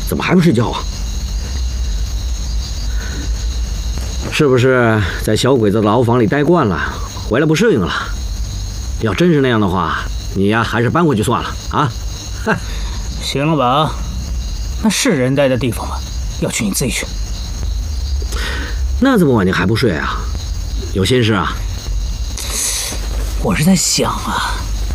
怎么还不睡觉啊？是不是在小鬼子的牢房里待惯了，回来不适应了？要真是那样的话，你呀还是搬回去算了啊！嗨， 行了吧？那是人待的地方吗？要去你自己去。 那这么晚你还不睡啊？有心事啊？ 我是在想啊，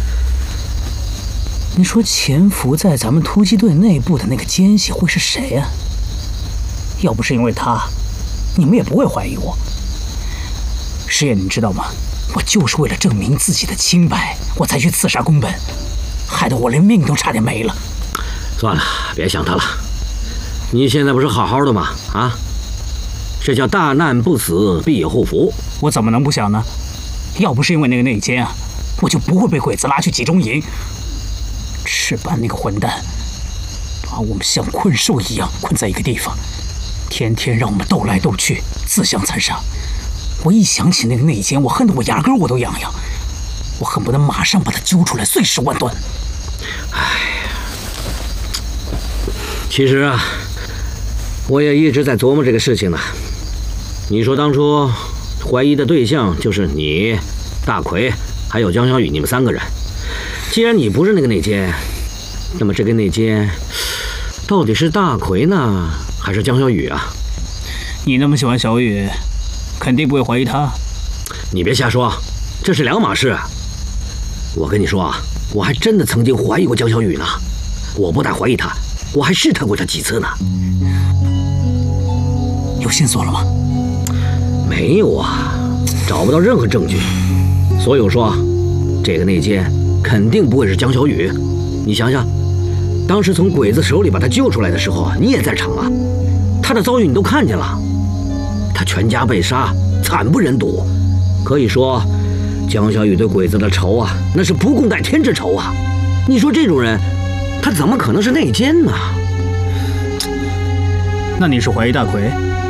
你说潜伏在咱们突击队内部的那个奸细会是谁呀？要不是因为他，你们也不会怀疑我。师爷，你知道吗？我就是为了证明自己的清白，我才去刺杀宫本，害得我连命都差点没了。 算了，别想他了。你现在不是好好的吗？啊，这叫大难不死必有后福。 我怎么能不想呢？要不是因为那个内奸啊，我就不会被鬼子拉去集中营。赤坂那个混蛋，把我们像困兽一样困在一个地方，天天让我们斗来斗去，自相残杀。我一想起那个内奸，我恨得我牙根我都痒痒，我恨不得马上把他揪出来碎尸万段。 唉，其实啊，我也一直在琢磨这个事情呢。你说当初怀疑的对象就是你、大奎还有江小雨，你们3个人。既然你不是那个内奸，那么这个内奸到底是大奎呢，还是江小雨啊？ 你那么喜欢小雨，肯定不会怀疑他。 你别瞎说，这是2码事。我跟你说啊，我还真的曾经怀疑过江小雨呢。我不但怀疑他，我还试探过他几次呢。 有线索了吗？ 没有啊，找不到任何证据。所以我说，这个内奸肯定不会是江小雨。你想想，当时从鬼子手里把他救出来的时候，你也在场啊，他的遭遇你都看见了，他全家被杀，惨不忍睹。可以说，江小雨对鬼子的仇啊，那是不共戴天之仇啊。你说这种人，他怎么可能是内奸呢？ 那你是怀疑大奎？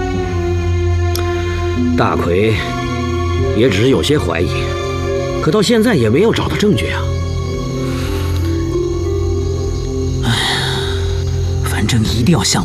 大奎也只是有些怀疑，可到现在也没有找到证据啊。 哎呀，反正一定要想